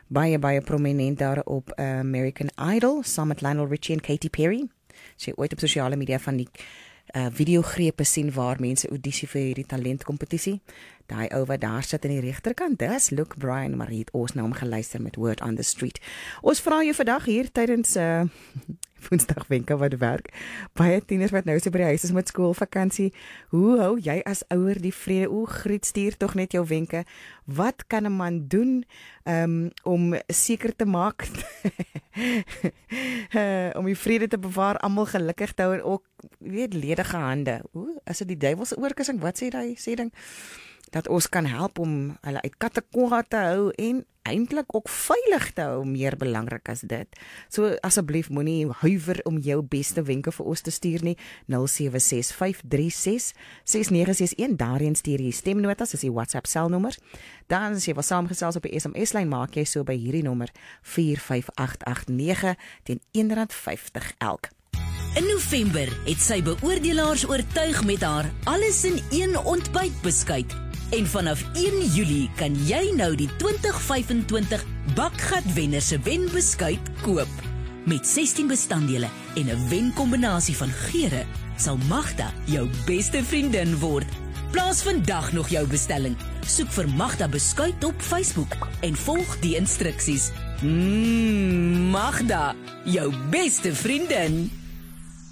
baie prominent daar op American Idol, saam met Lionel Richie en Katy Perry. As jy ooit op sosiale media van die videogrepe sien waar mense audisie vir hierdie talentkompetisie, daai ou wat daar sit in die regterkant, dis Luke Bryan, maar hier het ons na hom geluister met Word on the Street. Ons vra jou vandag hier tydens Woensdag wenke wat werk. Baie tieners wat nou so by die huis is met skoolvakansie. Hoe hou jy as ouer die vrede? Griet, stuur tog net jou wenke. Wat kan 'n man doen om seker te maak om die vrede te bewaar, almal gelukkig te hou en ook ledige hande. As dit die duiwelse oorkussing, wat sê daai sê ding? Dat ons kan help om hulle uit kategorie te hou en eintlik ook veilig te hou, meer belangrik as dit. So asseblief moenie huiwer om jou beste wenke vir ons te stuur nie. 0765366961, daarin stuur jy stemnotas, is die WhatsApp selnommer. Dan as jy wil saamgesels op die SMS-lyn, maak jy so by hierdie nommer 45889 teen R1.50 elk. In November het sy beoordelaars oortuig met haar alles in een ontbytbeskuit. En vanaf 1 Julie kan jy nou die 2025 Bakgatwenner se wenbeskuit koop. Met 16 bestanddele en 'n wenkombinasie van geure sal Magda jou beste vriendin word. Plaas vandag nog jou bestelling. Soek vir Magda beskuit op Facebook en volg die instruksies. Magda, jou beste vriendin.